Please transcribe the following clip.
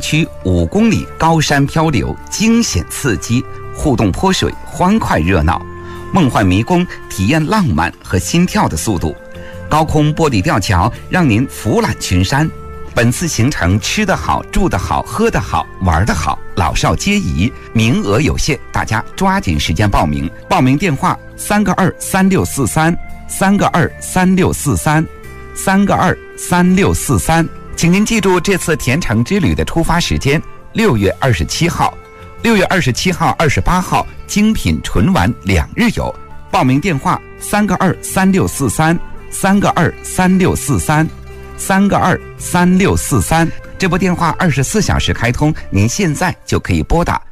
区5公里高山漂流，惊险刺激，互动泼水，欢快热闹；梦幻迷宫，体验浪漫和心跳的速度；高空玻璃吊桥，让您俯览群山。本次行程吃得好，住得好，喝得好，玩得好，老少皆宜，名额有限，大家抓紧时间报名。报名电话3个2 3643，3个2 3643，3个2 3643。请您记住这次甜橙之旅的出发时间：6月27号、6月27号、28号，精品纯玩2日游。报名电话3个2 3643，3个2 3643，3个2 3643。这部电话24小时开通，您现在就可以拨打